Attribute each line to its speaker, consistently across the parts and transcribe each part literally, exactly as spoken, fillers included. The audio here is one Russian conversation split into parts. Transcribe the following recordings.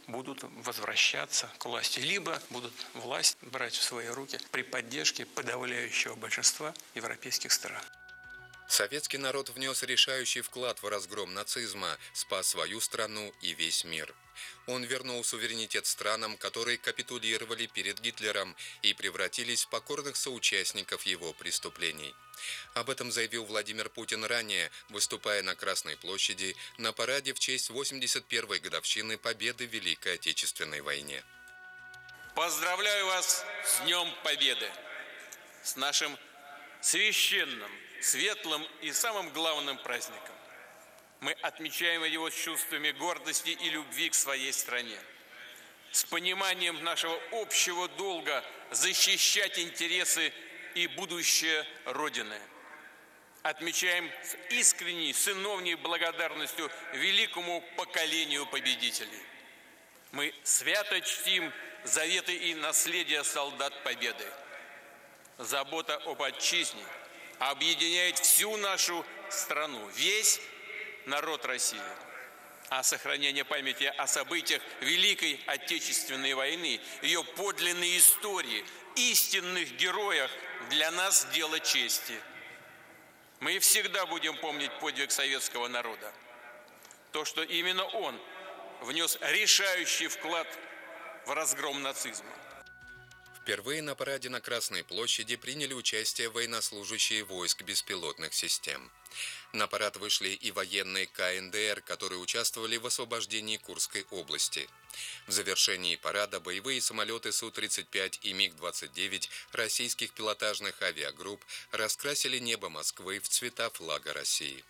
Speaker 1: будут возвращаться к власти, либо будут власть брать в свои руки при поддержке подавляющего большинства европейских стран.
Speaker 2: Советский народ внес решающий вклад в разгром нацизма, спас свою страну и весь мир. Он вернул суверенитет странам, которые капитулировали перед Гитлером и превратились в покорных соучастников его преступлений. Об этом заявил Владимир Путин ранее, выступая на Красной площади на параде в честь восемьдесят первой годовщины победы в Великой Отечественной войне.
Speaker 3: Поздравляю вас с Днем Победы, с нашим священным, светлым и самым главным праздником. Мы отмечаем его с чувствами гордости и любви к своей стране, с пониманием нашего общего долга защищать интересы и будущее Родины. Отмечаем с искренней, сыновней благодарностью великому поколению победителей. Мы свято чтим заветы и наследие солдат Победы. Забота об отчизне объединяет всю нашу страну, весь народ России. А сохранение памяти о событиях Великой Отечественной войны, ее подлинной истории, истинных героях для нас дело чести. Мы всегда будем помнить подвиг советского народа. То, что именно он внес решающий вклад в разгром нацизма.
Speaker 2: Впервые на параде на Красной площади приняли участие военнослужащие войск беспилотных систем. На парад вышли и военные ка эн дэ эр, которые участвовали в освобождении Курской области. В завершении парада боевые самолеты Су тридцать пять и МиГ двадцать девять российских пилотажных авиагрупп раскрасили небо Москвы в цвета флага России.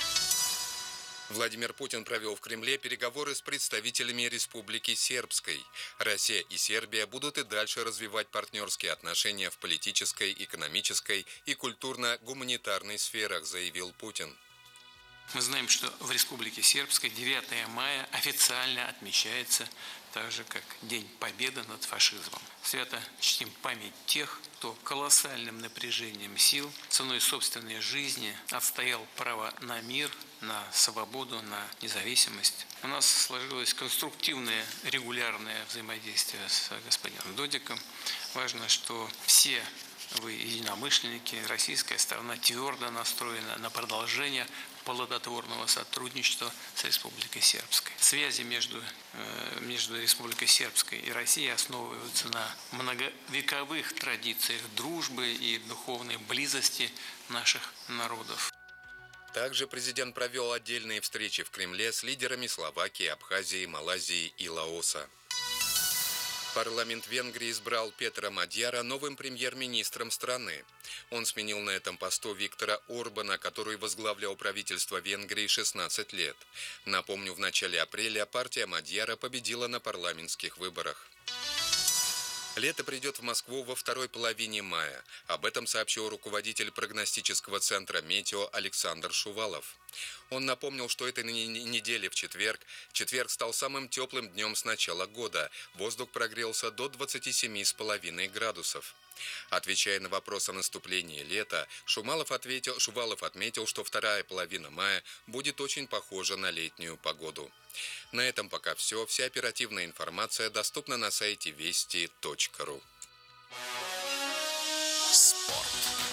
Speaker 2: Владимир Путин провел в Кремле переговоры с представителями Республики Сербской. Россия и Сербия будут и дальше развивать партнерские отношения в политической, экономической и культурно-гуманитарной сферах, заявил Путин.
Speaker 1: Мы знаем, что в Республике Сербской девятое мая официально отмечается так же, как День Победы над фашизмом. Свято чтим память тех, кто колоссальным напряжением сил, ценой собственной жизни отстоял право на мир, на свободу, на независимость. У нас сложилось конструктивное, регулярное взаимодействие с господином Додиком. Важно, что все вы единомышленники, российская сторона твердо настроена на продолжение плодотворного сотрудничества с Республикой Сербской. Связи между, между Республикой Сербской и Россией основываются на многовековых традициях дружбы и духовной близости наших народов.
Speaker 2: Также президент провел отдельные встречи в Кремле с лидерами Словакии, Абхазии, Малайзии и Лаоса. Парламент Венгрии избрал Петра Мадьяра новым премьер-министром страны. Он сменил на этом посту Виктора Орбана, который возглавлял правительство Венгрии шестнадцать лет. Напомню, в начале апреля партия Мадьяра победила на парламентских выборах. Лето придет в Москву во второй половине мая. Об этом сообщил руководитель прогностического центра «Метео» Александр Шувалов. Он напомнил, что этой неделе в четверг, четверг стал самым теплым днем с начала года. Воздух прогрелся до двадцати семи с половиной градусов. Отвечая на вопрос о наступлении лета, Шумалов ответил, Шувалов отметил, что вторая половина мая будет очень похожа на летнюю погоду. На этом пока все. Вся оперативная информация доступна на сайте вести точка ру.
Speaker 4: Спорт.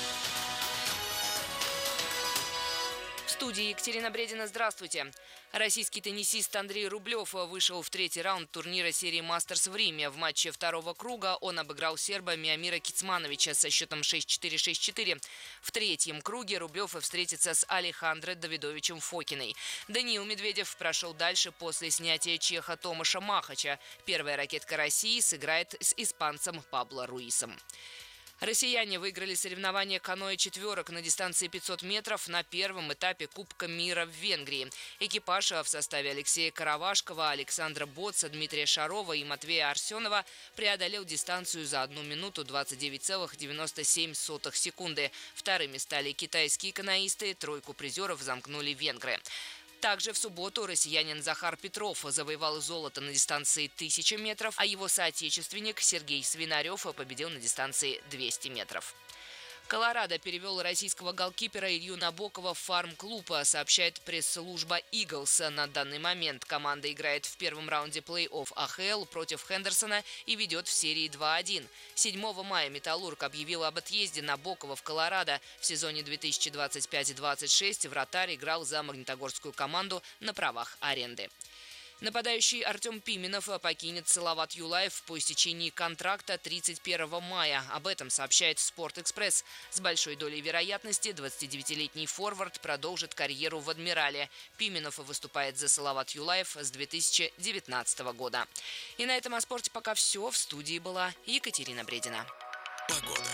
Speaker 4: В студии Екатерина Бредина. Здравствуйте. Российский теннисист Андрей Рублев вышел в третий раунд турнира серии «Мастерс» в Риме. В матче второго круга он обыграл серба Миомира Кицмановича со счетом шесть четыре — шесть четыре. В третьем круге Рублев встретится с Алехандро Давидовичем Фокиной. Даниил Медведев прошел дальше после снятия чеха Томаша Махача. Первая ракетка России сыграет с испанцем Пабло Руисом. Россияне выиграли соревнования каноэ-четверок на дистанции пятьсот метров на первом этапе Кубка мира в Венгрии. Экипаж в составе Алексея Каравашкова, Александра Боца, Дмитрия Шарова и Матвея Арсенова преодолел дистанцию за одну минуту двадцать девять целых девяносто семь сотых секунды. Вторыми стали китайские каноисты, тройку призеров замкнули венгры. Также в субботу россиянин Захар Петров завоевал золото на дистанции тысяча метров, а его соотечественник Сергей Свинарев победил на дистанции двести метров. Колорадо перевел российского голкипера Илью Набокова в фарм-клуб, сообщает пресс-служба «Иглс». На данный момент команда играет в первом раунде плей-офф А Х Л против Хендерсона и ведет в серии два один. седьмого мая «Металлург» объявил об отъезде Набокова в Колорадо. В сезоне две тысячи двадцать пять - двадцать шесть вратарь играл за магнитогорскую команду на правах аренды. Нападающий Артем Пименов покинет Салават Юлаев по истечении контракта тридцать первого мая. Об этом сообщает «Спорт-экспресс». С большой долей вероятности двадцатидевятилетний форвард продолжит карьеру в «Адмирале». Пименов выступает за Салават Юлаев с две тысячи девятнадцатого года. И на этом о спорте пока все. В студии была Екатерина Бредина.
Speaker 2: Погода.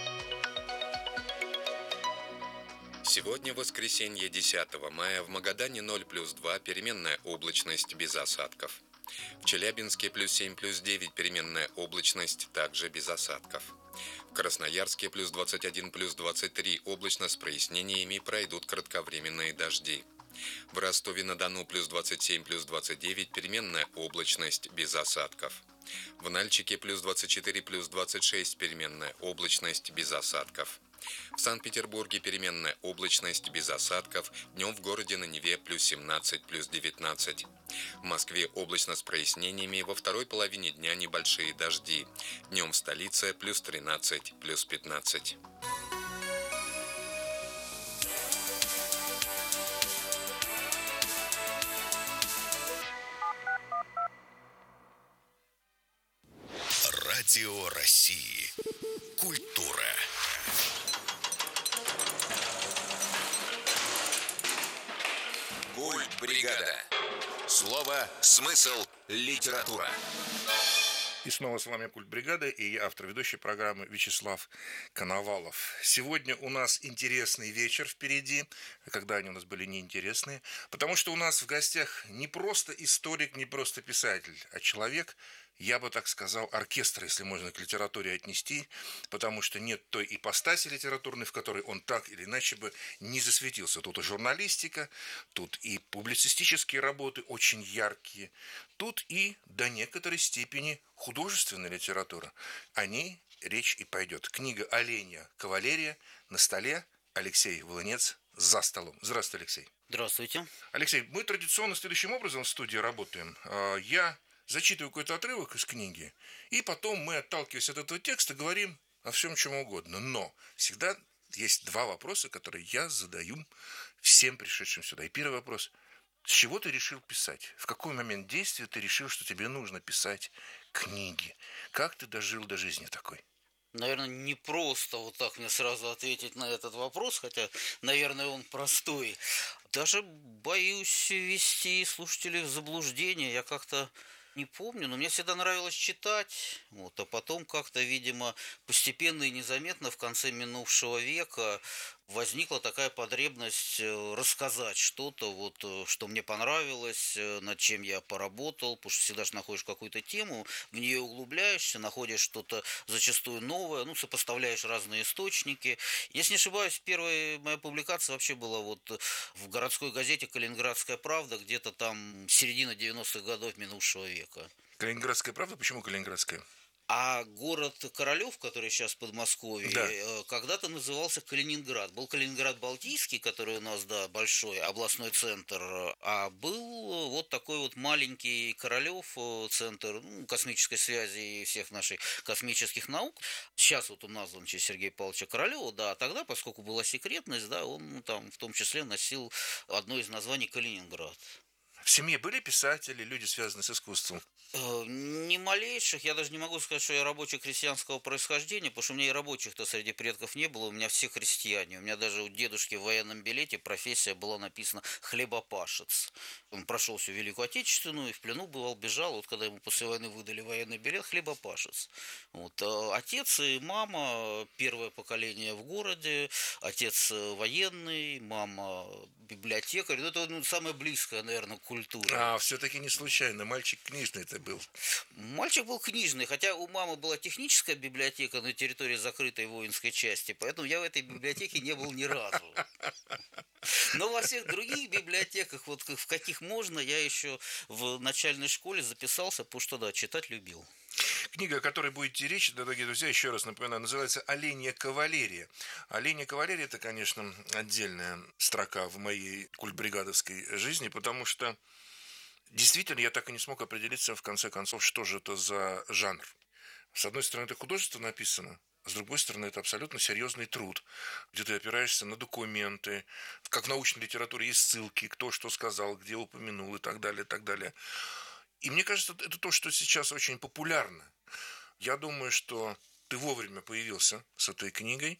Speaker 2: Сегодня воскресенье, десятого мая, в Магадане ноль плюс два, переменная облачность без осадков. В Челябинске плюс семь плюс девять, переменная облачность, также без осадков. В Красноярске плюс двадцать один плюс двадцать три, облачно с прояснениями, пройдут кратковременные дожди. В Ростове-на-Дону плюс двадцать семь плюс двадцать девять, переменная облачность без осадков. В Нальчике плюс двадцать четыре плюс двадцать шесть, переменная облачность без осадков. В Санкт-Петербурге переменная облачность без осадков, днем в городе на Неве плюс семнадцать плюс девятнадцать. В Москве облачно с прояснениями, во второй половине дня небольшие дожди, днем в столице плюс тринадцать плюс пятнадцать.
Speaker 5: Радио России. Культура. Культбригада. Слово, смысл, литература.
Speaker 6: И снова с вами Культбригада, и я автор ведущей программы Вячеслав Коновалов. Сегодня у нас интересный вечер впереди, когда они у нас были неинтересные, потому что у нас в гостях не просто историк, не просто писатель, а человек, я бы так сказал, оркестр, если можно к литературе отнести, потому что нет той ипостаси литературной, в которой он так или иначе бы не засветился. Тут и журналистика, тут и публицистические работы очень яркие, тут и до некоторой степени художественная литература. О ней речь и пойдет. Книга «Оленья кавалерия» на столе, Алексей Волынец за столом. Здравствуйте, Алексей.
Speaker 7: Здравствуйте.
Speaker 6: Алексей, мы традиционно следующим образом в студии работаем. Я зачитываю какой-то отрывок из книги, и потом мы, отталкиваясь от этого текста, говорим о всем, чем угодно. Но всегда есть два вопроса, которые я задаю всем пришедшим сюда. И первый вопрос: с чего ты решил писать? В какой момент действия ты решил, что тебе нужно писать книги? Как ты дожил до жизни такой?
Speaker 7: Наверное, не просто вот так мне сразу ответить на этот вопрос, хотя, наверное, он простой. Даже боюсь ввести слушателей в заблуждение. Я как-то не помню, но мне всегда нравилось читать, вот, а потом как-то, видимо, постепенно и незаметно в конце минувшего века возникла такая потребность рассказать что-то, вот, что мне понравилось, над чем я поработал, потому что всегда же находишь какую-то тему, в нее углубляешься, находишь что-то зачастую новое, ну, сопоставляешь разные источники. Если не ошибаюсь, первая моя публикация вообще была вот в городской газете «Калининградская правда», где-то там середина девяностых годов минувшего века.
Speaker 6: Калининградская правда? Почему Калининградская?
Speaker 7: А город Королёв, который сейчас в Подмосковье, да, когда-то назывался Калининград. Был Калининград Балтийский, который у нас, да, большой областной центр, а был вот такой вот маленький Королёв, центр, ну, космической связи и всех наших космических наук. Сейчас вот он назван в честь Сергея Павловича Королёва, да, а тогда, поскольку была секретность, да, он там в том числе носил одно из названий Калининград.
Speaker 6: В семье были писатели, люди, связанные с искусством?
Speaker 7: Ни малейших. Я даже не могу сказать, что я рабочий крестьянского происхождения, потому что у меня и рабочих-то среди предков не было, у меня все крестьяне. У меня даже у дедушки в военном билете профессия была написана «хлебопашец». Он прошел всю Великую Отечественную, и в плену бывал, бежал. Вот когда ему после войны выдали военный билет, хлебопашец. Вот. Отец и мама, первое поколение в городе, отец военный, мама библиотекарь. Ну, это, ну, самое близкое, наверное, культура.
Speaker 6: А, все-таки не случайно, мальчик книжный это был.
Speaker 7: Мальчик был книжный, хотя у мамы была техническая библиотека на территории закрытой воинской части, поэтому я в этой библиотеке не был ни разу. Но во всех других библиотеках, вот в каких можно, я еще в начальной школе записался, потому что, да, читать любил.
Speaker 6: Книга, о которой будет идти речь, дорогие друзья, еще раз напоминаю, называется «Оленья кавалерия». «Оленья кавалерия» – это, конечно, отдельная строка в моей культбригадовской жизни, потому что действительно я так и не смог определиться, в конце концов, что же это за жанр. С одной стороны, это художественно написано, с другой стороны, это абсолютно серьезный труд, где ты опираешься на документы, как в научной литературе есть ссылки, кто что сказал, где упомянул и так далее, и так далее. И мне кажется, это то, что сейчас очень популярно. Я думаю, что ты вовремя появился с этой книгой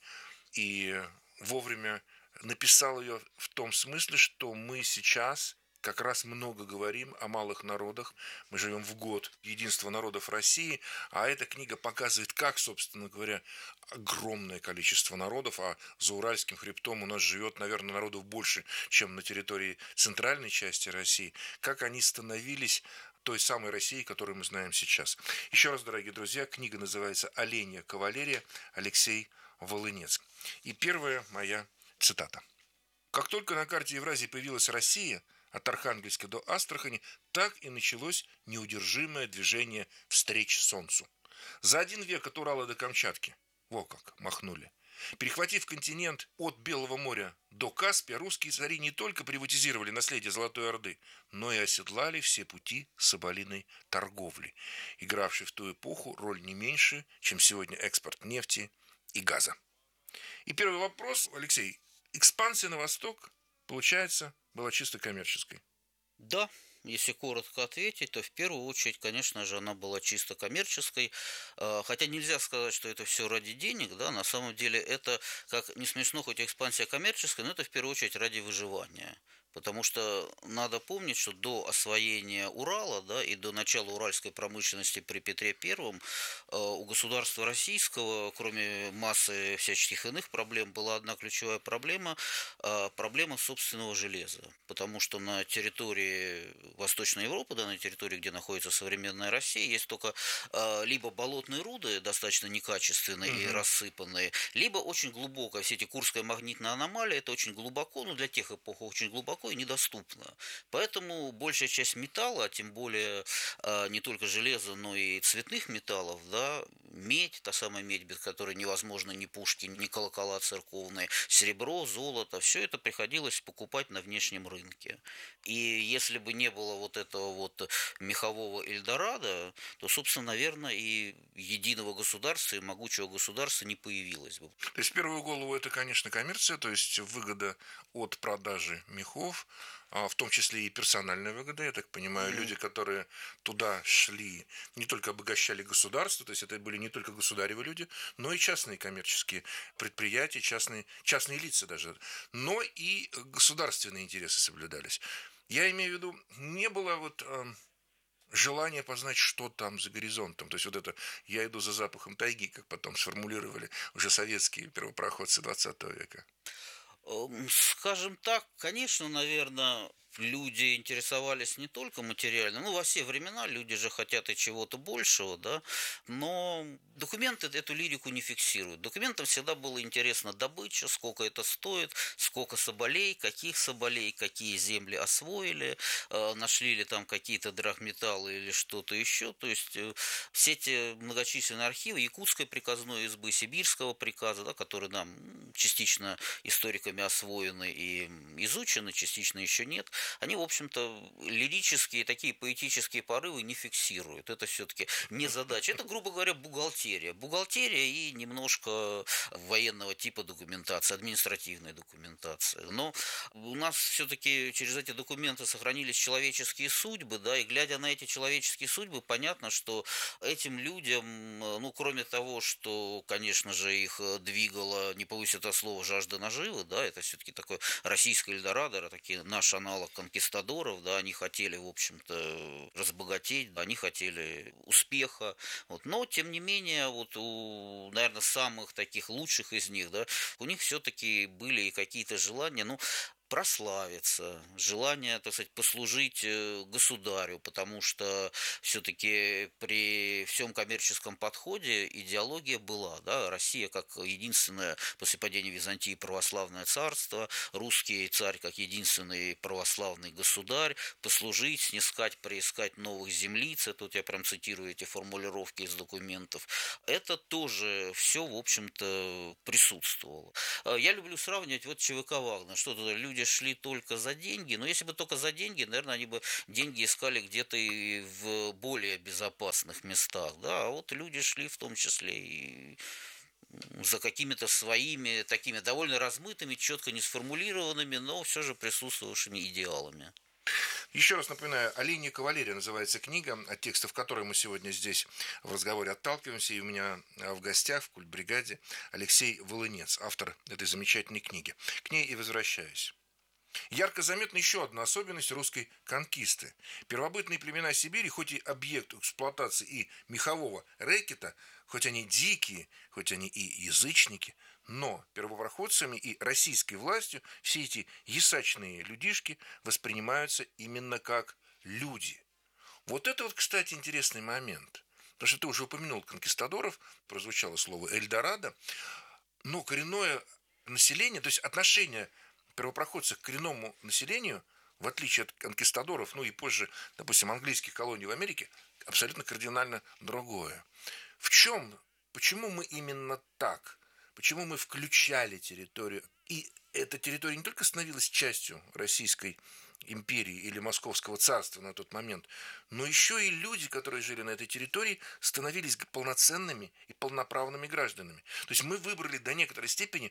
Speaker 6: и вовремя написал ее в том смысле, что мы сейчас как раз много говорим о малых народах. Мы живем в год единства народов России, а эта книга показывает, как, собственно говоря, огромное количество народов, а за Уральским хребтом у нас живет, наверное, народов больше, чем на территории центральной части России, как они становились той самой России, которую мы знаем сейчас. Еще раз, дорогие друзья, книга называется «Оленья кавалерия», Алексей Волынец. И первая моя цитата. «Как только на карте Евразии появилась Россия, от Архангельска до Астрахани, так и началось неудержимое движение встреч солнцу. За один век от Урала до Камчатки, во как махнули, перехватив континент от Белого моря до Каспия, русские цари не только приватизировали наследие Золотой Орды, но и оседлали все пути соболиной торговли, игравшей в ту эпоху роль не меньше, чем сегодня экспорт нефти и газа». И первый вопрос, Алексей. Экспансия на восток, получается, была чисто коммерческой?
Speaker 7: Да, если коротко ответить, то в первую очередь, конечно же, она была чисто коммерческой, хотя нельзя сказать, что это все ради денег, да, на самом деле это, как не смешно, хоть экспансия коммерческая, но это в первую очередь ради выживания. Потому что надо помнить, что до освоения Урала, да, и до начала уральской промышленности при Петре Первом у государства российского, кроме массы всяческих иных проблем, была одна ключевая проблема – проблема собственного железа. Потому что на территории Восточной Европы, да, на территории, где находится современная Россия, есть только либо болотные руды, достаточно некачественные угу. и рассыпанные, либо очень глубокая, все эти Курская магнитная аномалия, это очень глубоко, ну для тех эпох очень глубоко, и недоступно. Поэтому большая часть металла, а тем более э, не только железа, но и цветных металлов, да, медь, та самая медь, без которой невозможно ни пушки, ни колокола церковные, серебро, золото, все это приходилось покупать на внешнем рынке. И если бы не было вот этого вот мехового Эльдорадо, то, собственно, наверное, и единого государства, и могучего государства не появилось бы.
Speaker 6: То есть, в первую голову, это, конечно, коммерция, то есть выгода от продажи мехов, в том числе и персональная выгода, я так понимаю, mm-hmm. люди, которые туда шли, не только обогащали государство, то есть это были не только государевы люди, но и частные коммерческие предприятия, частные, частные лица даже, но и государственные интересы соблюдались. Я имею в виду, не было вот э, желания познать, что там за горизонтом, то есть вот это «я иду за запахом тайги», как потом сформулировали уже советские первопроходцы двадцатого века.
Speaker 7: Скажем так, конечно, наверное, люди интересовались не только материально, ну, во все времена люди же хотят и чего-то большего, да, но документы эту лирику не фиксируют. Документам всегда было интересно добыча, сколько это стоит, сколько соболей, каких соболей, какие земли освоили, э, нашли ли там какие-то драгметаллы или что-то еще, то есть э, все эти многочисленные архивы Якутской приказной избы, Сибирского приказа, да, которые нам частично историками освоены и изучены, частично еще нет, они, в общем-то, лирические, такие поэтические порывы не фиксируют. Это все-таки не задача. Это, грубо говоря, бухгалтерия. Бухгалтерия и немножко военного типа документации, административной документации. Но у нас все-таки через эти документы сохранились человеческие судьбы, да, и глядя на эти человеческие судьбы, понятно, что этим людям, ну, кроме того, что, конечно же, их двигало, не побоюсь этого слова, жажда наживы, да, это все-таки такой российский Эльдорадо, такие наш аналог конкистадоров, да, они хотели, в общем-то, разбогатеть, да, они хотели успеха, вот, но, тем не менее, вот у, наверное, самых таких лучших из них, да, у них все-таки были и какие-то желания, ну, прославиться, желание, так сказать, послужить государю, потому что все-таки при всем коммерческом подходе идеология была, да, Россия как единственное после падения Византии православное царство, русский царь как единственный православный государь, послужить, снискать, приискать новых землиц, это вот я прям цитирую эти формулировки из документов, это тоже все, в общем-то, присутствовало. Я люблю сравнивать вот ЧВК «Вагнер», что туда люди шли только за деньги, но если бы только за деньги, наверное, они бы деньги искали где-то и в более безопасных местах, да, а вот люди шли в том числе и за какими-то своими такими довольно размытыми, четко не сформулированными, но все же присутствовавшими идеалами.
Speaker 6: Еще раз напоминаю, «Оленья кавалерия» называется книга, от текстов которой мы сегодня здесь в разговоре отталкиваемся. И у меня в гостях в «Культбригаде» Алексей Волынец, автор этой замечательной книги. К ней и возвращаюсь. Ярко заметна еще одна особенность русской конкисты. Первобытные племена Сибири, хоть и объект эксплуатации и мехового рэкета, хоть они дикие, хоть они и язычники, но первопроходцами и российской властью все эти ясачные людишки воспринимаются именно как люди. Вот это вот, кстати, интересный момент. Потому что ты уже упомянул конкистадоров, прозвучало слово «Эльдорадо», но коренное население, то есть отношение первопроходцев к коренному населению, в отличие от конкистадоров, ну и позже, допустим, английских колоний в Америке, абсолютно кардинально другое. В чем, почему мы именно так? Почему мы включали территорию? И эта территория не только становилась частью Российской империи или Московского царства на тот момент, но еще и люди, которые жили на этой территории, становились полноценными и полноправными гражданами. То есть мы выбрали до некоторой степени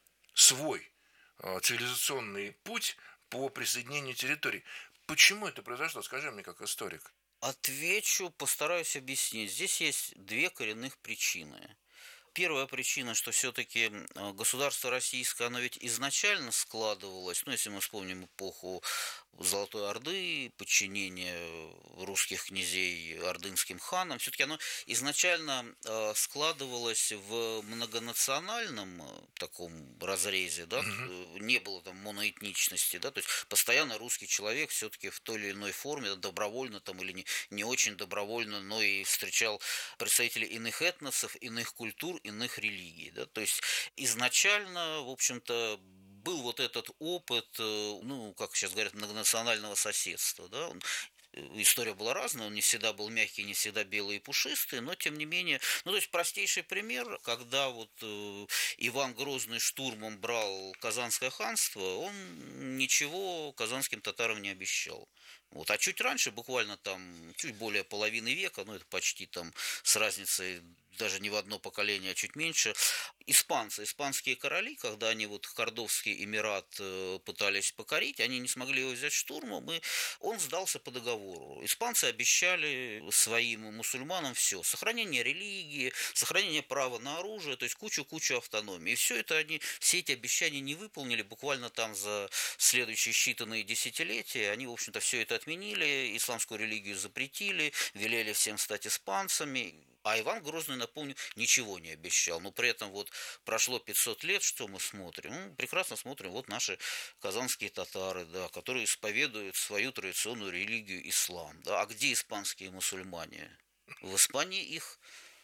Speaker 6: свой цивилизационный путь по присоединению территорий. Почему это произошло? Скажи мне, как историк.
Speaker 7: Отвечу, постараюсь объяснить. Здесь есть две коренных причины. Первая причина, что все-таки государство российское, оно ведь изначально складывалось, ну, если мы вспомним эпоху Золотой Орды, подчинение русских князей ордынским ханам, все-таки оно изначально складывалось в многонациональном таком разрезе, да, mm-hmm. не было там моноэтничности, да, то есть постоянно русский человек все-таки в той или иной форме, добровольно там или не, не очень добровольно, но и встречал представителей иных этносов, иных культур, иных религий, да, то есть изначально, в общем-то, был вот этот опыт, ну, как сейчас говорят, многонационального соседства, да, он, история была разная, он не всегда был мягкий, не всегда белый и пушистый, но тем не менее, ну, то есть простейший пример, когда вот э, Иван Грозный штурмом брал Казанское ханство, он ничего казанским татарам не обещал. Вот. А чуть раньше, буквально там, чуть более половины века, ну, это почти там с разницей даже не в одно поколение, а чуть меньше, испанцы, испанские короли, когда они вот Кордовский Эмират пытались покорить, они не смогли его взять штурмом, и он сдался по договору. Испанцы обещали своим мусульманам все: сохранение религии, сохранение права на оружие, то есть кучу-кучу автономии. И все это они, все эти обещания не выполнили, буквально там за следующие считанные десятилетия. Они, в общем-то, все это отменили, исламскую религию запретили, велели всем стать испанцами. А Иван Грозный, напомню, ничего не обещал. Но при этом вот прошло пятьсот лет, что мы смотрим? Ну, прекрасно смотрим, вот наши казанские татары, да, которые исповедуют свою традиционную религию ислам. Да. А где испанские мусульмане? В Испании их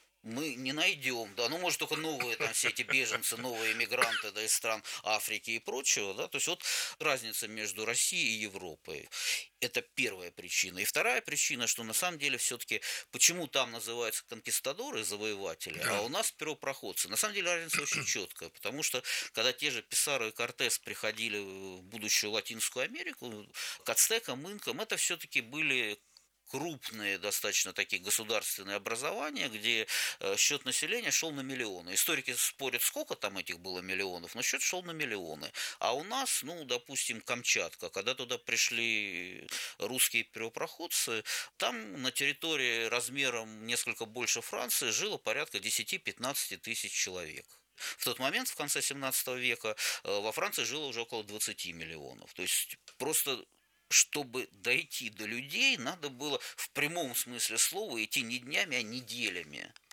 Speaker 7: мы не найдем, да, ну, может, только новые там все эти беженцы, новые мигранты, да, из стран Африки и прочего, да, то есть вот разница между Россией и Европой. Это первая причина. И вторая причина, что на самом деле все-таки, почему там называются конкистадоры, завоеватели, да. а у нас первопроходцы. На самом деле разница очень четкая, потому что когда те же Писаро и Кортес приходили в будущую Латинскую Америку, к ацтекам, инкам, это все-таки были крупные достаточно такие государственные образования, где счет населения шел на миллионы. Историки спорят, сколько там этих было миллионов, но счет шел на миллионы. А у нас, ну, допустим, Камчатка, когда туда пришли русские первопроходцы, там на территории размером несколько больше Франции жило порядка десять-пятнадцать тысяч человек. В тот момент, в конце семнадцатого века, во Франции жило уже около двадцати миллионов. То есть просто чтобы дойти до людей, надо было в прямом смысле слова идти не днями, а неделями.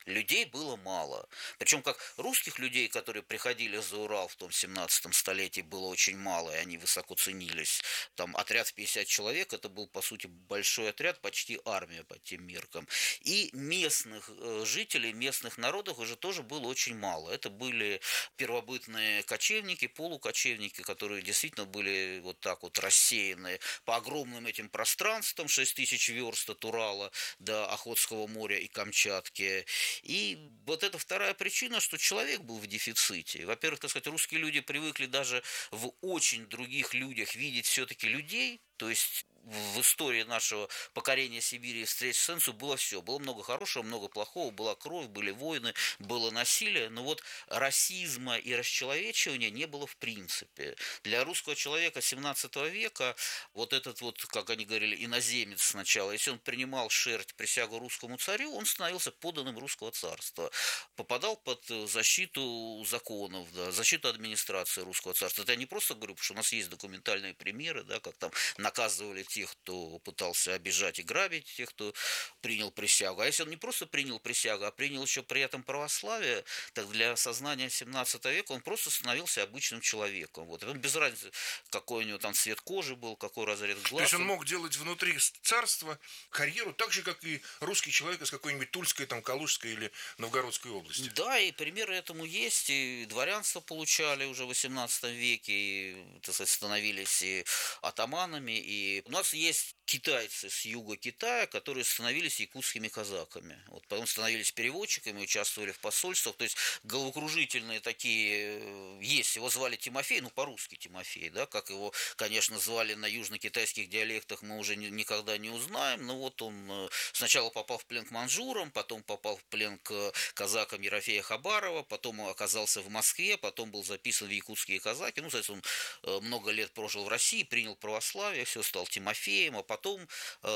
Speaker 7: Людей было мало. Причем как русских людей, которые приходили за Урал в том семнадцатом столетии, было очень мало, и они высоко ценились. Там отряд в пятьдесят человек, это был, по сути, большой отряд, почти армия по тем меркам. И местных жителей, местных народов уже тоже было очень мало. Это были первобытные кочевники, полукочевники, которые действительно были вот так вот рассеяны по огромным этим пространствам, шесть тысяч верст от Урала до Охотского моря и Камчатки. И вот это вторая причина, что человек был в дефиците. Во-первых, так сказать, русские люди привыкли даже в очень других людях видеть все-таки людей, то есть в истории нашего покорения Сибири и встреч с Энсу было все. Было много хорошего, много плохого, была кровь, были войны, было насилие, но вот расизма и расчеловечивания не было в принципе. Для русского человека семнадцатого века вот этот вот, как они говорили, иноземец сначала, если он принимал шерть присягу русскому царю, он становился подданным русского царства, попадал под защиту законов, да, защиту администрации русского царства. Это я не просто говорю, потому что у нас есть документальные примеры, да, как там наказывали тех, кто пытался обижать и грабить, тех, кто принял присягу. А если он не просто принял присягу, а принял еще при этом православие, так для сознания семнадцатого века он просто становился обычным человеком. Вот. И он без разницы, какой у него там цвет кожи был, какой разрез глаз.
Speaker 6: То есть он мог делать внутри царства карьеру так же, как и русский человек из какой-нибудь Тульской, там, Калужской или Новгородской области.
Speaker 7: Да, и примеры этому есть. И дворянство получали уже в восемнадцатом веке, и, так сказать, становились и атаманами. И у нас есть китайцы с юга Китая, которые становились якутскими казаками. Вот, потом становились переводчиками, участвовали в посольствах. То есть головокружительные такие есть. Его звали Тимофей, ну по-русски Тимофей, да, как его, конечно, звали на южно-китайских диалектах, мы уже ни, никогда не узнаем. Но вот он сначала попал в плен к манжурам, потом попал в плен к казакам Ерофея Хабарова, потом оказался в Москве, потом был записан в якутские казаки. Ну, соответственно, он много лет прожил в России, принял православие, все, стал Тимофеем, а потом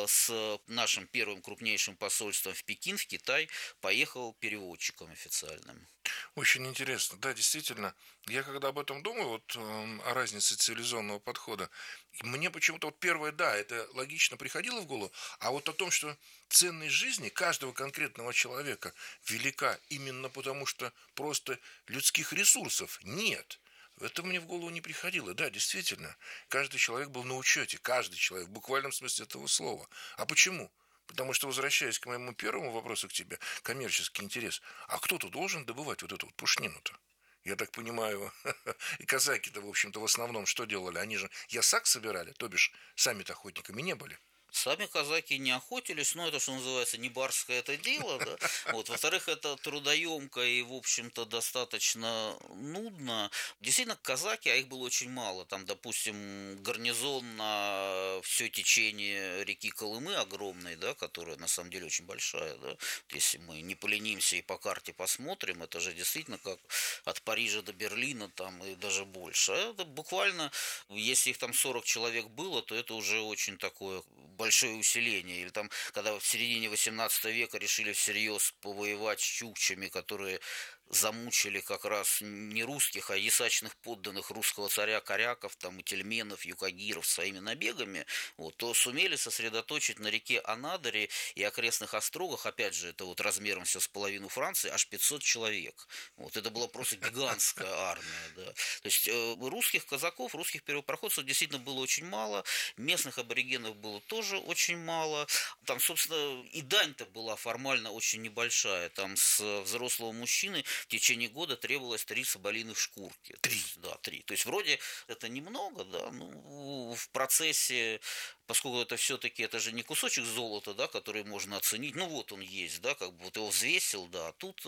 Speaker 7: с нашим первым крупнейшим посольством в Пекин, в Китай, поехал переводчиком официальным.
Speaker 6: Очень интересно. Да, действительно. Я когда об этом думаю, вот о разнице цивилизационного подхода, мне почему-то вот первое, да, это логично приходило в голову, а вот о том, что ценность жизни каждого конкретного человека велика именно потому, что просто людских ресурсов нет. Это мне в голову не приходило. Да, действительно, каждый человек был на учете, каждый человек, в буквальном смысле этого слова. А почему? Потому что, возвращаясь к моему первому вопросу к тебе, коммерческий интерес, а кто-то должен добывать вот эту вот пушнину-то? Я так понимаю, и казаки-то, в общем-то, в основном что делали? Они же ясак собирали, то бишь сами-то охотниками не были.
Speaker 7: Сами казаки не охотились, но это, что называется, не барское это дело, да. Вот. Во-вторых, это трудоемко и, в общем-то, достаточно нудно. Действительно, казаки, а их было очень мало. Там, допустим, гарнизон на все течение реки Колымы огромный, да, которая на самом деле очень большая, да. Если мы не поленимся и по карте посмотрим, это же действительно как от Парижа до Берлина там и даже больше. Это буквально, если их там сорок человек было, то это уже очень такое большое усиление. Или там, когда в середине восемнадцатого века решили всерьез повоевать с чукчами, которые замучили как раз не русских, а ясачных подданных русского царя коряков, там, и тельменов, юкагиров своими набегами, вот, то сумели сосредоточить на реке Анадыре и окрестных острогах, опять же, это вот размером все с половину Франции, аж пятьсот человек. Вот, это была просто гигантская армия. Да. То есть э, русских казаков, русских первопроходцев действительно было очень мало, местных аборигенов было тоже очень мало. Там, собственно, и дань-то была формально очень небольшая. Там с взрослого мужчины в течение года требовалось три соболиных шкурки. Три? Да, три. То есть вроде это немного, да, ну, в процессе, поскольку это все-таки, это же не кусочек золота, да, который можно оценить, ну вот он есть, да, как бы вот его взвесил, да, тут,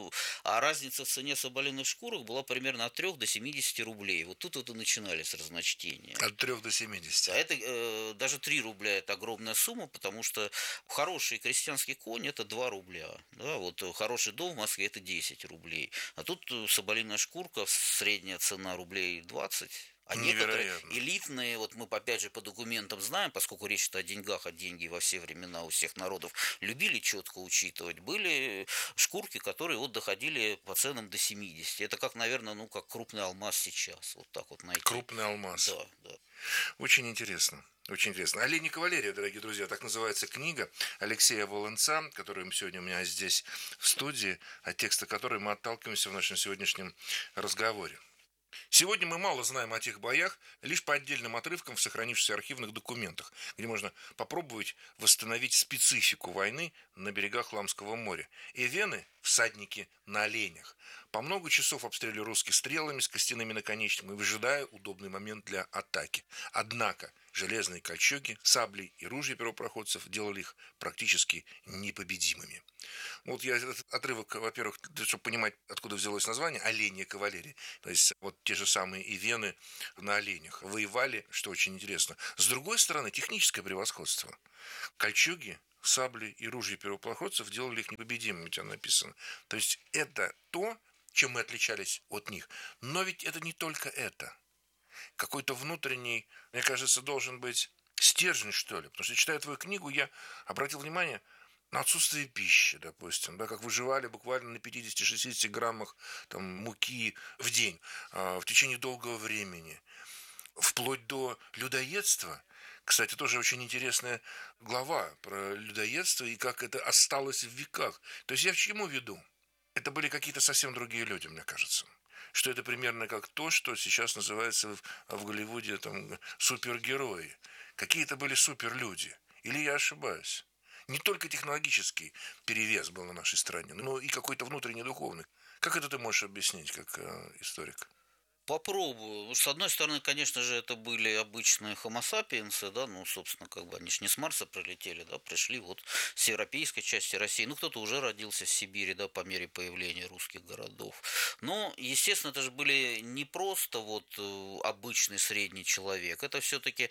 Speaker 7: а разница в цене соболиных шкурок была примерно от трёх до семидесяти рублей. Вот тут вот и начинались разночтения.
Speaker 6: От трёх до семидесяти.
Speaker 7: Да, это э, даже три рубля это огромная сумма, потому что хороший крестьянский конь это два рубля, да, вот хороший дом в Москве это десять рублей. А тут соболиная шкурка, средняя цена рублей двадцать. А некоторые элитные, вот мы опять же по документам знаем, поскольку речь идет о деньгах, а деньги во все времена у всех народов любили четко учитывать, были шкурки, которые вот доходили по ценам до семидесяти. Это как, наверное, ну как крупный алмаз сейчас, вот так вот найти.
Speaker 6: Крупный алмаз.
Speaker 7: Да, да.
Speaker 6: Очень интересно. Очень интересно. «Олень и кавалерия», дорогие друзья, так называется книга Алексея Волынца, который сегодня у меня здесь в студии, от текста которой мы отталкиваемся в нашем сегодняшнем разговоре. Сегодня мы мало знаем о тех боях, лишь по отдельным отрывкам в сохранившихся архивных документах, где можно попробовать восстановить специфику войны на берегах Ламского моря. Эвены – всадники на оленях. По много часов обстреливали русских стрелами с костяными наконечниками, выжидая удобный момент для атаки. Однако железные кольчуги, сабли и ружья первопроходцев делали их практически непобедимыми. Вот я этот отрывок, во-первых, чтобы понимать, откуда взялось название «Оленья кавалерия». То есть вот те же самые эвены на оленях воевали, что очень интересно. С другой стороны, техническое превосходство. Кольчуги, сабли и ружья первопроходцев делали их непобедимыми, у тебя написано. То есть это то, чем мы отличались от них. Но ведь это не только это. Какой-то внутренний, мне кажется, должен быть стержень, что ли. Потому что, читая твою книгу, я обратил внимание на отсутствие пищи, допустим, да, как выживали буквально на пятидесяти-шестидесяти граммах там, муки в день э, в течение долгого времени. Вплоть до людоедства. Кстати, тоже очень интересная глава про людоедство и как это осталось в веках. То есть я к чему веду? Это были какие-то совсем другие люди, мне кажется. Что это примерно как то, что сейчас называется в, в Голливуде там, супергерои. Какие-то были суперлюди. Или я ошибаюсь? Не только технологический перевес был на нашей стране, но и какой-то внутренний духовный. Как это ты можешь объяснить, как э, историк?
Speaker 7: Попробую. С одной стороны, конечно же, это были обычные homo sapiens, да, ну, собственно, как бы они же не с Марса прилетели, да, пришли вот с европейской части России. Ну, кто-то уже родился в Сибири, да, по мере появления русских городов. Но, естественно, это же были не просто вот обычный средний человек. Это все-таки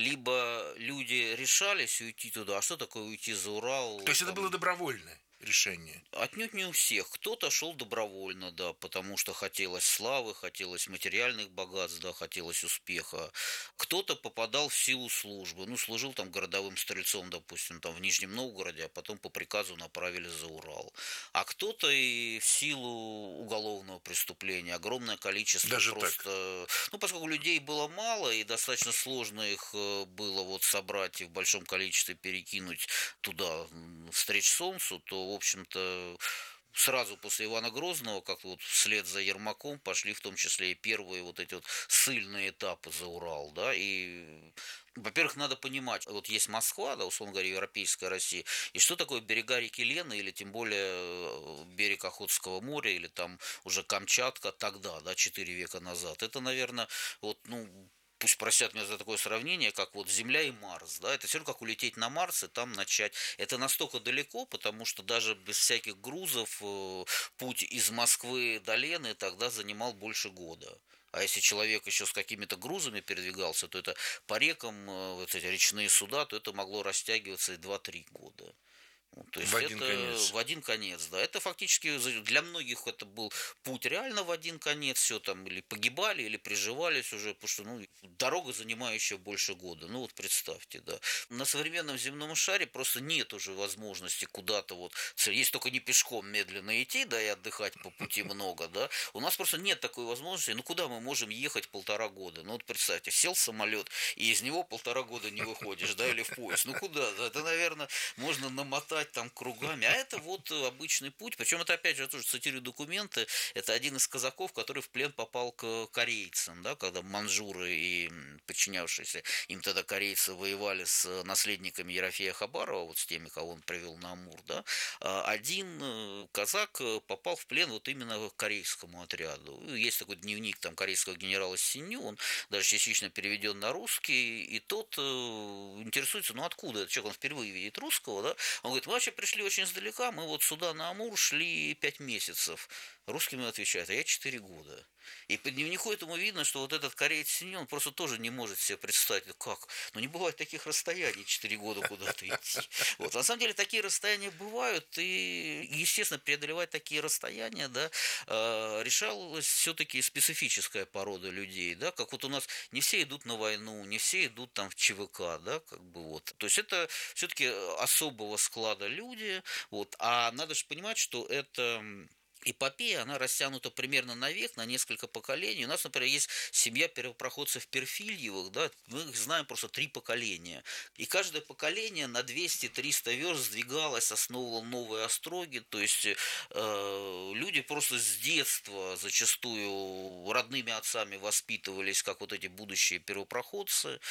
Speaker 7: либо люди решались уйти туда, а что такое уйти за Урал?
Speaker 6: То есть
Speaker 7: там...
Speaker 6: это было добровольное решение?
Speaker 7: Отнюдь не у всех. Кто-то шел добровольно, да, потому что хотелось славы, хотелось материальных богатств, да, хотелось успеха. Кто-то попадал в силу службы, ну, служил там городовым стрельцом, допустим, там в Нижнем Новгороде, а потом по приказу направили за Урал. А кто-то и в силу уголовного преступления, огромное количество.
Speaker 6: Даже
Speaker 7: просто... Так? Ну, поскольку людей было мало, и достаточно сложно их было вот собрать и в большом количестве перекинуть туда, встреч солнцу, то в общем-то, сразу после Ивана Грозного, как вот вслед за Ермаком, пошли в том числе и первые вот эти вот ссыльные этапы за Урал, да, и, во-первых, надо понимать, вот есть Москва, да, условно говоря, европейская Россия, и что такое берега реки Лены, или тем более берег Охотского моря, или там уже Камчатка тогда, да, четыре века назад, это, наверное, вот, ну, пусть простят меня за такое сравнение, как вот Земля и Марс, да, это все равно как улететь на Марс и там начать. Это настолько далеко, потому что даже без всяких грузов путь из Москвы до Лены тогда занимал больше года. А если человек еще с какими-то грузами передвигался, то это по рекам, вот эти речные суда, то это могло растягиваться и два-три года. Ну, то есть
Speaker 6: в один
Speaker 7: это
Speaker 6: конец.
Speaker 7: В один конец, да. Это фактически для многих это был путь реально в один конец. Все там или погибали, или приживались уже, потому что ну, дорога, занимающая больше года. Ну вот представьте, да. На современном земном шаре просто нет уже возможности куда-то вот. Есть только не пешком медленно идти, да, и отдыхать по пути много, да. У нас просто нет такой возможности. Ну куда мы можем ехать полтора года? Ну вот представьте, сел в самолет, и из него полтора года не выходишь, да, или в поезд. Ну куда? Это, наверное, можно намотать там кругами, а это вот обычный путь, причем это опять же, я тоже цитирую документы, это один из казаков, который в плен попал к корейцам, да, когда манжуры и подчинявшиеся им тогда корейцы воевали с наследниками Ерофея Хабарова, вот с теми, кого он привел на Амур, да, один казак попал в плен вот именно к корейскому отряду. Есть такой дневник там корейского генерала Синью, он даже частично переведен на русский, и тот интересуется, ну откуда этот человек, он впервые видит русского, да, он говорит, мы вообще пришли очень издалека, мы вот сюда на Амур шли пять месяцев. Русским отвечают, а я четыре года. И по дневнику этому видно, что вот этот кореец Синьон просто тоже не может себе представить, как. Ну, не бывает таких расстояний, четыре года куда-то идти. Вот. На самом деле, такие расстояния бывают, и, естественно, преодолевать такие расстояния, да, э, решалась все-таки специфическая порода людей, да, как вот у нас не все идут на войну, не все идут там в ЧВК, да, как бы вот. То есть это все-таки особого склада люди, вот, а надо же понимать, что это эпопея, она растянута примерно на век, на несколько поколений. У нас, например, есть семья первопроходцев Перфильевых, да, мы их знаем просто три поколения. И каждое поколение на двести-триста верст сдвигалось, основывало новые остроги. То есть э, люди просто с детства зачастую родными отцами воспитывались, как вот эти будущие первопроходцы.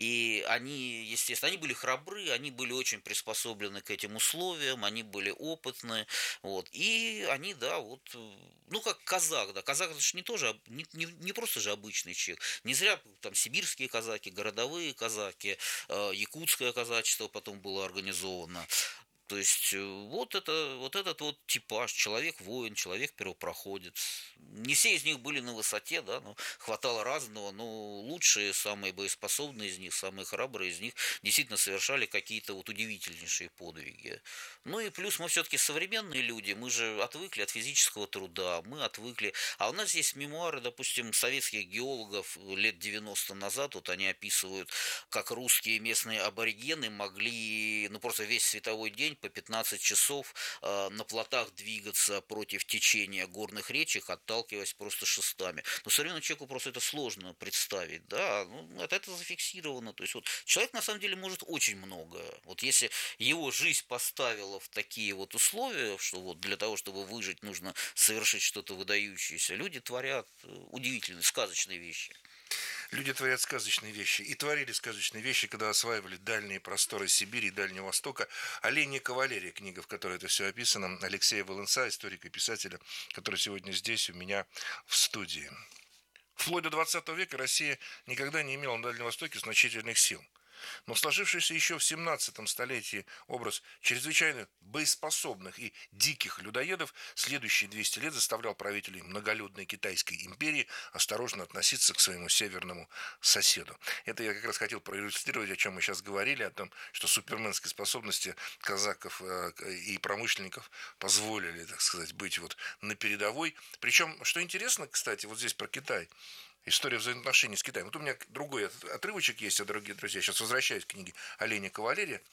Speaker 7: И они, естественно, они были храбры, они были очень приспособлены к этим условиям, они были опытны. Вот, и они, да, вот, ну, как казак, да, казак это же не тоже, не, не, не просто же обычный человек, не зря там сибирские казаки, городовые казаки, э, якутское казачество потом было организовано. То есть вот, это, вот этот вот типаж, человек-воин, человек-первопроходец. Не все из них были на высоте, да, но хватало разного, но лучшие, самые боеспособные из них, самые храбрые из них действительно совершали какие-то вот удивительнейшие подвиги. Ну и плюс мы все-таки современные люди, мы же отвыкли от физического труда, мы отвыкли. А у нас есть мемуары, допустим, советских геологов лет девяносто назад, вот они описывают, как русские местные аборигены могли, ну просто весь световой день по пятнадцать часов э, на плотах двигаться против течения горных речек, отталкиваясь просто шестами. Но современному человеку просто это сложно представить, да, ну, это, это зафиксировано. То есть вот человек на самом деле может очень многое. Вот если его жизнь поставила в такие вот условия, что вот для того, чтобы выжить, нужно совершить что-то выдающееся, люди творят удивительные, сказочные вещи.
Speaker 6: Люди творят сказочные вещи и творили сказочные вещи, когда осваивали дальние просторы Сибири и Дальнего Востока. «Оленья кавалерия», книга, в которой это все описано, Алексея Волынца, историка и писателя, который сегодня здесь у меня в студии. Вплоть до двадцатого века Россия никогда не имела на Дальнем Востоке значительных сил. Но сложившийся еще в семнадцатом столетии образ чрезвычайно боеспособных и диких людоедов следующие двести лет заставлял правителей многолюдной Китайской империи осторожно относиться к своему северному соседу. Это я как раз хотел проиллюстрировать, о чем мы сейчас говорили, о том, что суперменские способности казаков и промышленников позволили, так сказать, быть вот на передовой. Причем, что интересно, кстати, вот здесь про Китай, история взаимоотношений с Китаем. Вот у меня другой отрывочек есть, дорогие друзья. Сейчас возвращаюсь к книге «Оленья кавалерия».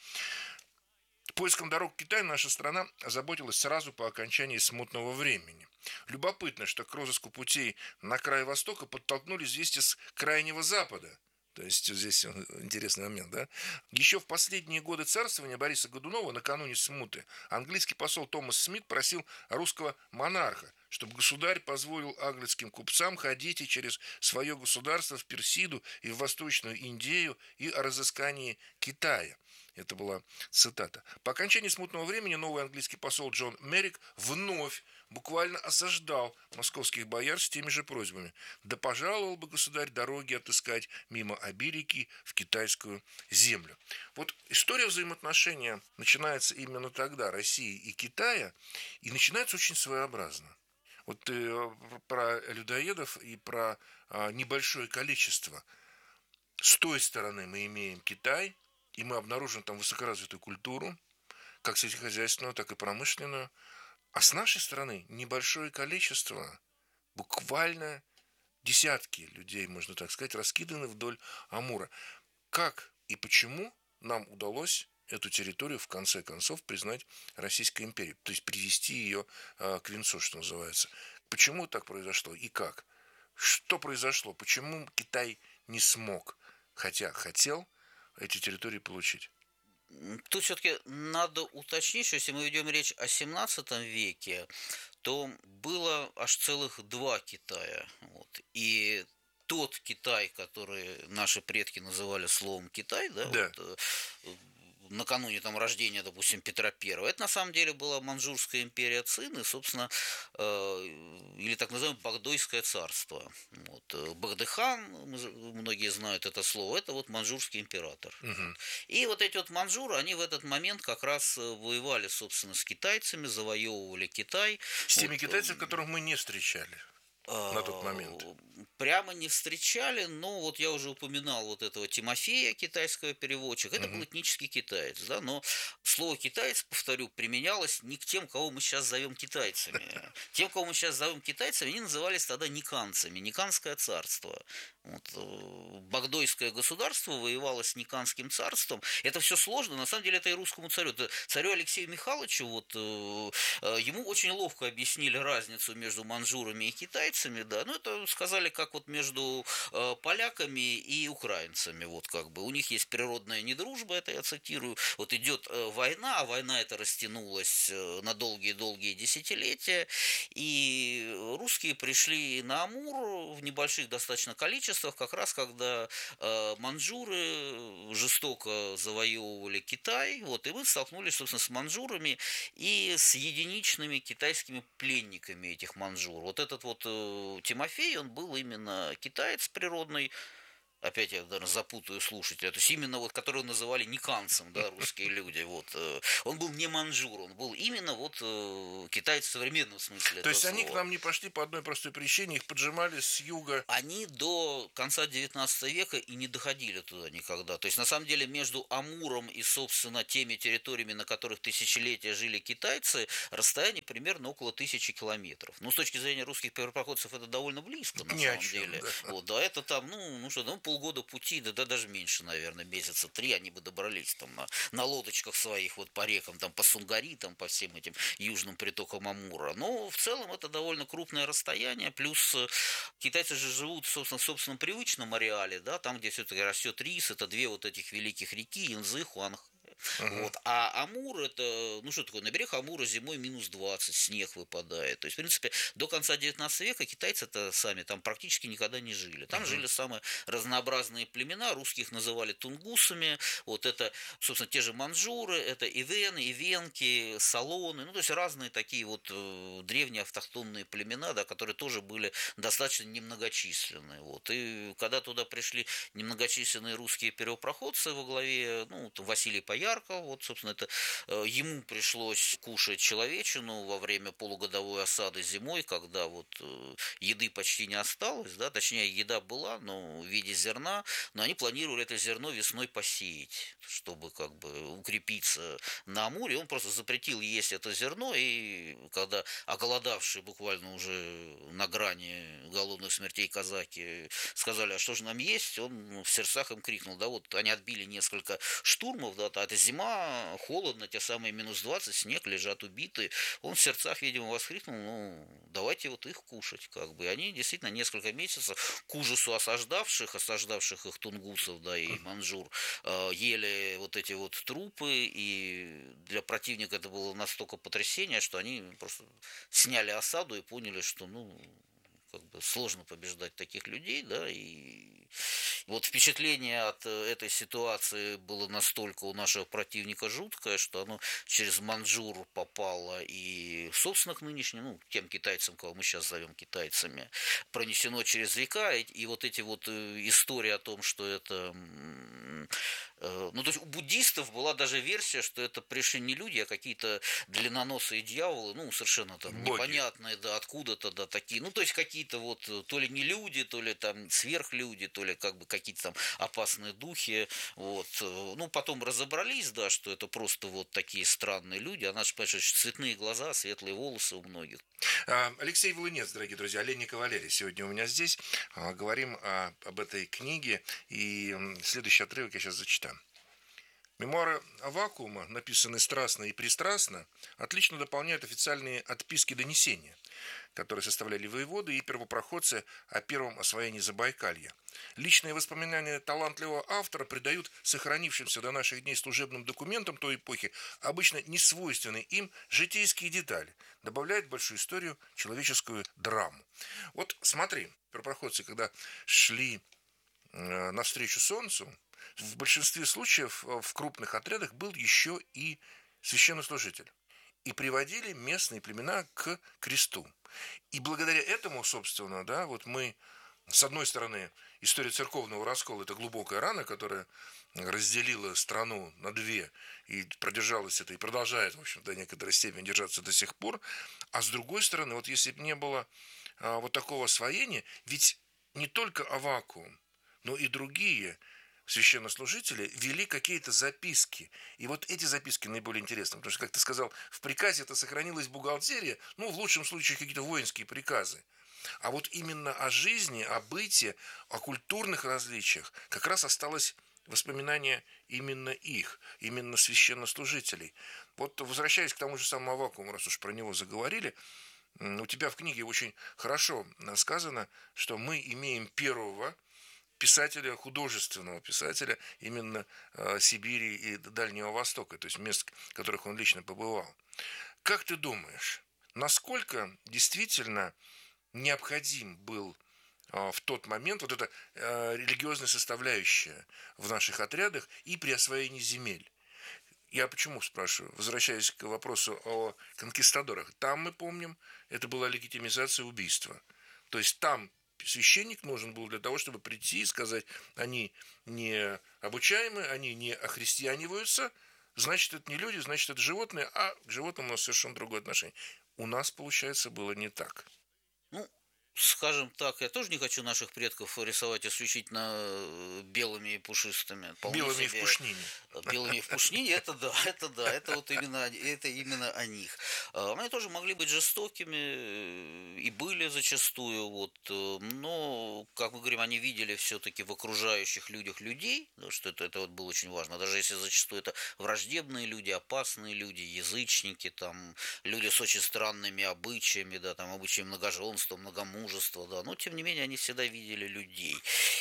Speaker 6: Поиском дорог к Китаю наша страна озаботилась сразу по окончании смутного времени. Любопытно, что к розыску путей на край Востока подтолкнули известия с Крайнего Запада. То есть здесь интересный момент, да? Еще в последние годы царствования Бориса Годунова, накануне смуты, английский посол Томас Смит просил русского монарха, чтобы государь позволил английским купцам ходить и через свое государство в Персиду и в Восточную Индию и о разыскании Китая. Это была цитата. По окончании смутного времени новый английский посол Джон Меррик вновь буквально осаждал московских бояр с теми же просьбами. Да пожаловал бы государь дороги отыскать мимо Абирики в китайскую землю. Вот история взаимоотношения начинается именно тогда, России и Китая, и начинается очень своеобразно. Вот э, про людоедов и про э, небольшое количество. С той стороны мы имеем Китай, и мы обнаружим там высокоразвитую культуру, как сельскохозяйственную, так и промышленную. А с нашей стороны небольшое количество, буквально десятки людей, можно так сказать, раскиданы вдоль Амура. Как и почему нам удалось эту территорию в конце концов признать Российской империей, то есть привести ее э, к венцу, что называется. Почему так произошло и как? Что произошло? Почему Китай не смог, хотя хотел, эти территории получить?
Speaker 7: Тут все-таки надо уточнить, что если мы ведем речь о семнадцатом веке, то было аж целых два Китая. Вот. И тот Китай, который наши предки называли словом Китай, да,
Speaker 6: да.
Speaker 7: Вот, накануне там рождения, допустим, Петра Первого, это на самом деле была Манчжурская империя Цин и, собственно, э, или так называемое Багдойское царство. Вот. Багдыхан, многие знают это слово, это вот манчжурский император.
Speaker 6: Угу.
Speaker 7: И вот эти вот манчжуры, они в этот момент как раз воевали, собственно, с китайцами, завоевывали Китай.
Speaker 6: С теми
Speaker 7: вот,
Speaker 6: китайцами, которых мы не встречали. на тот момент?
Speaker 7: Прямо не встречали, но вот я уже упоминал вот этого Тимофея, китайского переводчика. Это угу. был этнический китаец, да, но слово «китаец», повторю, применялось не к тем, кого мы сейчас зовем китайцами. Тем, кого мы сейчас зовем китайцами, они назывались тогда никанцами, Никанское царство. Вот, Багдойское государство воевало с Никанским царством. Это все сложно, на самом деле это и русскому царю. Это царю Алексею Михайловичу, вот, ему очень ловко объяснили разницу между манжурами и китайцами, да, ну это сказали как вот между поляками и украинцами, вот как бы. У них есть природная недружба, это я цитирую, вот идет война, а война эта растянулась на долгие-долгие десятилетия, и русские пришли на Амур в небольших достаточно количествах, как раз когда э, манжуры жестоко завоевывали Китай, вот, и мы столкнулись, собственно, с манжурами и с единичными китайскими пленниками этих манжур. Вот этот вот э, Тимофей, он был именно китаец природный, опять я, наверное, запутаю слушателя, то есть именно вот, которого называли никанцем, да, русские люди, вот, он был не манжур, он был именно вот китаец в современном смысле.
Speaker 6: То есть слова. Они к нам не пошли по одной простой причине, их поджимали с юга?
Speaker 7: Они до конца девятнадцатого века и не доходили туда никогда. То есть, на самом деле, между Амуром и, собственно, теми территориями, на которых тысячелетия жили китайцы, расстояние примерно около тысячи километров. Ну, с точки зрения русских первопроходцев, это довольно близко, на
Speaker 6: ни
Speaker 7: самом
Speaker 6: чем,
Speaker 7: деле.
Speaker 6: Да.
Speaker 7: Вот, да, это там, ну, ну что, ну, полгода пути, да, да даже меньше, наверное, месяца три они бы добрались там на, на лодочках своих вот по рекам, там по Сунгари, там по всем этим южным притокам Амура. Но в целом это довольно крупное расстояние, плюс китайцы же живут, собственно, в собственном привычном ареале, да, там, где все-таки растет рис, это две вот этих великих реки, Янзы, Хуанхэ. Uh-huh. Вот. А Амур это, ну что такое, на берег Амура зимой минус двадцать, снег выпадает. То есть, в принципе, до конца девятнадцатого века китайцы-то сами там практически никогда не жили. Там uh-huh. жили самые разнообразные племена, русских называли тунгусами, вот это, собственно, те же манжуры, это ивены, ивенки, салоны, ну то есть разные такие вот э, древние автохтонные племена, да, которые тоже были достаточно немногочисленные. Вот. И когда туда пришли немногочисленные русские первопроходцы во главе, ну, Василий Поярков, вот, собственно, это э, ему пришлось кушать человечину во время полугодовой осады зимой, когда вот э, еды почти не осталось, да, точнее, еда была, но в виде зерна, но они планировали это зерно весной посеять, чтобы как бы укрепиться на Амуре. Он просто запретил есть это зерно, и когда оголодавшие буквально уже на грани голодных смертей казаки сказали, а что же нам есть, он в сердцах им крикнул, да, вот они отбили несколько штурмов, да, это зима, холодно, те самые минус двадцать, снег, лежат убитые. Он в сердцах, видимо, воскликнул, ну, давайте вот их кушать, как бы. И они действительно несколько месяцев к ужасу осаждавших, осаждавших их тунгусов, да, и манжур, э, ели вот эти вот трупы, и для противника это было настолько потрясение, что они просто сняли осаду и поняли, что, ну, как бы сложно побеждать таких людей, да, и вот впечатление от этой ситуации было настолько у нашего противника жуткое, что оно через манжур попало и, собственно, к нынешним, ну, тем китайцам, кого мы сейчас зовем китайцами, пронесено через века, и, и вот эти вот истории о том, что это... Ну, то есть у буддистов была даже версия, что это пришли не люди, а какие-то длинноносые дьяволы, ну, совершенно там боги. Непонятные, да, откуда-то, да, такие, ну, то есть какие-то вот, то ли не люди, то ли там сверхлюди, то ли как бы какие-то там опасные духи, вот. Ну, потом разобрались, да, что это просто вот такие странные люди, а наши, понимаешь, цветные глаза, светлые волосы у многих.
Speaker 6: Алексей Волынец, дорогие друзья, Олейник и Валерий сегодня у меня здесь. Говорим об этой книге, и следующий отрывок я сейчас зачитаю. Мемуары Вакуума, написанные страстно и пристрастно, отлично дополняют официальные отписки донесения, которые составляли воеводы и первопроходцы о первом освоении Забайкалья. Личные воспоминания талантливого автора придают сохранившимся до наших дней служебным документам той эпохи обычно несвойственные им житейские детали, добавляют в большую историю человеческую драму. Вот смотри, первопроходцы, когда шли навстречу солнцу, в большинстве случаев в крупных отрядах был еще и священнослужитель. И приводили местные племена к кресту. И благодаря этому, собственно, да, вот мы, с одной стороны, история церковного раскола – это глубокая рана, которая разделила страну на две, и продержалась это, и продолжает, в общем, до некоторой степени держаться до сих пор. А с другой стороны, вот если бы не было а, вот такого освоения, ведь не только Аввакум, но и другие священнослужители вели какие-то записки. И вот эти записки наиболее интересны, потому что, как ты сказал, в приказе это сохранилась бухгалтерия, ну, в лучшем случае какие-то воинские приказы. А вот именно о жизни, о быте, о культурных различиях как раз осталось воспоминание именно их, именно священнослужителей. Вот возвращаясь к тому же самому Аввакуму, раз уж про него заговорили, у тебя в книге очень хорошо сказано, что мы имеем первого писателя, художественного писателя именно э, Сибири и Дальнего Востока, то есть мест, в которых он лично побывал. Как ты думаешь, насколько действительно необходим был э, в тот момент вот эта э, религиозная составляющая в наших отрядах и при освоении земель? Я почему спрашиваю? Возвращаясь к вопросу о конкистадорах. Там, мы помним, это была легитимизация убийства. То есть там священник нужен был для того, чтобы прийти и сказать, они не обучаемы, они не охристианиваются, значит, это не люди, значит, это животные, а к животным у нас совершенно другое отношение. У нас, получается, было не так.
Speaker 7: Ну, скажем так, я тоже не хочу наших предков рисовать исключительно белыми и пушистыми. Вполне
Speaker 6: белыми
Speaker 7: себе...
Speaker 6: и в пушнине.
Speaker 7: Белыми и в пушнине, это да, это да, это вот именно, это именно о них. Они тоже могли быть жестокими и были зачастую, вот, но, как мы говорим, они видели все-таки в окружающих людях людей, что это, это вот было очень важно, даже если зачастую это враждебные люди, опасные люди, язычники, там, люди с очень странными обычаями, да, там, обычаи многоженства, многомужества, да, но, тем не менее, они всегда видели людей.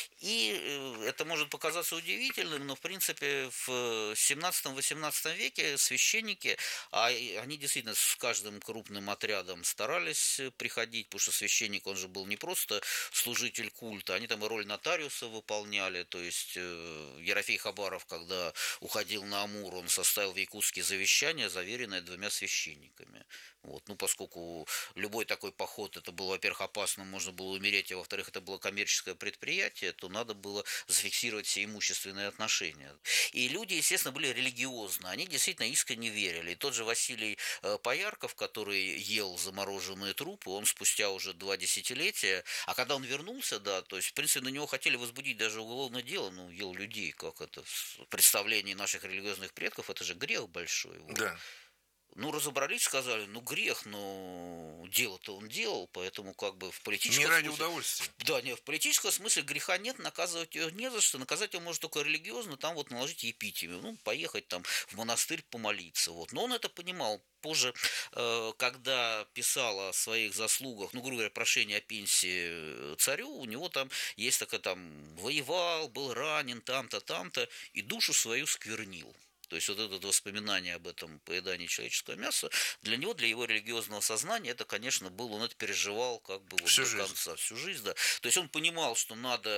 Speaker 7: И это может показаться удивительным, но, в принципе, в в семнадцатом-восемнадцатом веке священники, а они действительно с каждым крупным отрядом старались приходить, потому что священник, он же был не просто служитель культа, они там и роль нотариуса выполняли, то есть Ерофей Хабаров, когда уходил на Амур, он составил в Якутске завещание, заверенное двумя священниками. Вот. Ну, поскольку любой такой поход, это было, во-первых, опасно, можно было умереть, а во-вторых, это было коммерческое предприятие, то надо было зафиксировать все имущественные отношения. И люди, естественно, были религиозны, они действительно искренне верили. И тот же Василий Поярков, который ел замороженные трупы, он спустя уже два десятилетия, а когда он вернулся, да, то есть, в принципе, на него хотели возбудить даже уголовное дело, ну, ел людей, как это в представлении наших религиозных предков, это же грех большой. Вот.
Speaker 6: Да.
Speaker 7: Ну, разобрались, сказали, ну, грех, но дело-то он делал, поэтому как бы в политическом
Speaker 6: не ради
Speaker 7: смысле...
Speaker 6: удовольствия.
Speaker 7: Да, не, в политическом смысле греха нет, наказывать его не за что, наказать его может только религиозно, там вот наложить епитемию, ну, поехать там в монастырь помолиться, вот. Но он это понимал. Позже, когда писал о своих заслугах, ну, грубо говоря, прошение о пенсии царю, у него там есть такая там, воевал, был ранен, там-то, там-то, и душу свою сквернил. То есть вот это воспоминание об этом поедании человеческого мяса, для него, для его религиозного сознания, это, конечно, был, он это переживал как бы вот
Speaker 6: всю
Speaker 7: до
Speaker 6: жизнь.
Speaker 7: конца, всю жизнь, да. То есть он понимал, что надо,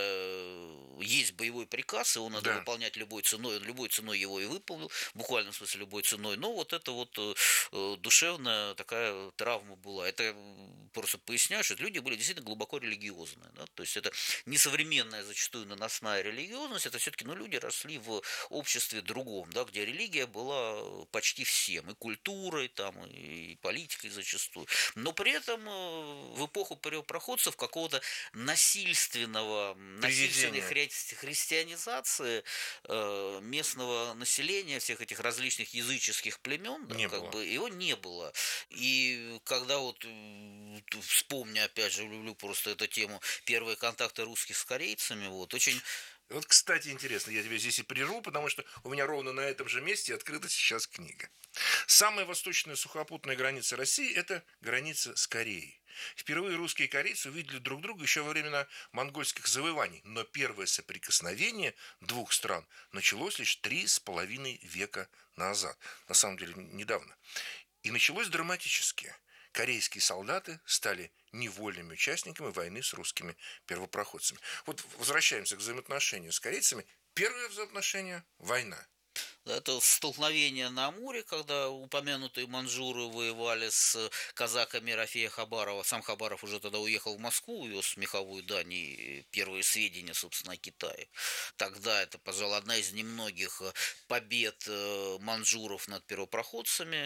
Speaker 7: есть боевой приказ, его надо
Speaker 6: да.
Speaker 7: выполнять любой ценой, он любой ценой его и выполнил, в буквальном смысле любой ценой, но вот это вот душевная такая травма была. Это просто поясняю, что люди были действительно глубоко религиозные, да? То есть это не современная зачастую наносная религиозность, это все-таки, ну, люди росли в обществе другом, да, где религия была почти всем, и культурой, там, и политикой зачастую. Но при этом в эпоху первопроходцев какого-то насильственного, насильственной хри- христианизации э, местного населения, всех этих различных языческих племен, да, как было. бы, его не было. И когда вот, вспомню, опять же, люблю просто эту тему, первые контакты русских с корейцами, вот, очень...
Speaker 6: Вот, кстати, интересно, я тебя здесь и прерву, потому что у меня ровно на этом же месте открыта сейчас книга. Самая восточная сухопутная граница России – это граница с Кореей. Впервые русские и корейцы увидели друг друга еще во времена монгольских завоеваний, но первое соприкосновение двух стран началось лишь три с половиной века назад, на самом деле недавно. И началось драматически. Корейские солдаты стали невольными участниками войны с русскими первопроходцами. Вот возвращаемся к взаимоотношению с корейцами. Первое взаимоотношение – война.
Speaker 7: Это столкновение на Амуре, когда упомянутые манжуры воевали с казаками Ерофея Хабарова. Сам Хабаров уже тогда уехал в Москву, вез меховую дань и первые сведения, собственно, о Китае. Тогда это, пожалуй, одна из немногих побед манжуров над первопроходцами.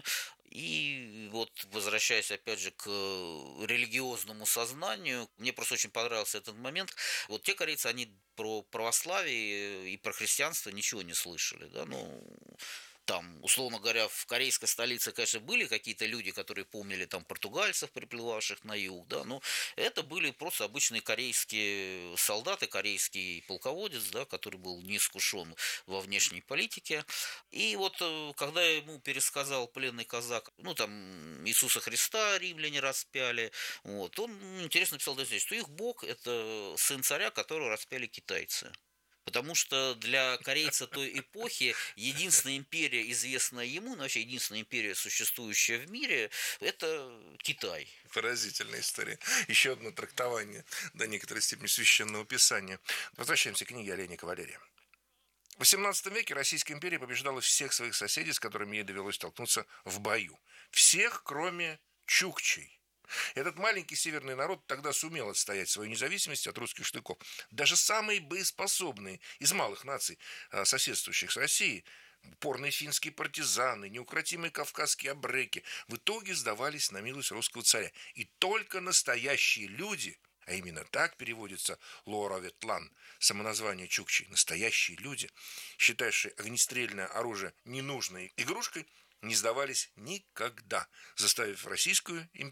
Speaker 7: И вот, возвращаясь опять же к религиозному сознанию, мне просто очень понравился этот момент. Вот те корейцы, они про православие и про христианство ничего не слышали, да, ну... Там, условно говоря, в корейской столице, конечно, были какие-то люди, которые помнили там португальцев, приплывавших на юг, да, но это были просто обычные корейские солдаты, корейский полководец, да, который был не искушен во внешней политике. И вот, когда я ему пересказал пленный казак, ну, там, Иисуса Христа римляне распяли, вот, он интересно писал здесь, что их бог – это сын царя, которого распяли китайцы. Потому что для корейца той эпохи единственная империя, известная ему, ну, вообще единственная империя, существующая в мире, это Китай.
Speaker 6: Поразительная история. Еще одно трактование до некоторой степени священного писания. Возвращаемся к книге Олени Кавалерия. В восемнадцатом веке Российская империя побеждала всех своих соседей, с которыми ей довелось столкнуться в бою. Всех, кроме чукчей. Этот маленький северный народ тогда сумел отстоять свою независимость от русских штыков. Даже самые боеспособные из малых наций, соседствующих с Россией, упорные финские партизаны, неукротимые кавказские абреки, в итоге сдавались на милость русского царя. И только настоящие люди, а именно так переводится Лоараветлан, самоназвание чукчей, настоящие люди, считавшие огнестрельное оружие ненужной игрушкой, не сдавались никогда, заставив Российскую империю